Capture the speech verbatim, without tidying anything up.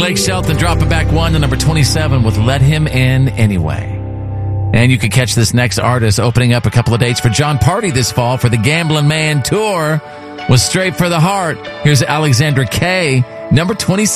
Blake Shelton dropping back one to number twenty-seven with Let Him In Anyway. And you can catch this next artist opening up a couple of dates for John Party this fall for the Gambling Man Tour with Straight for the Heart. Here's Alexandra Kay, number twenty-six.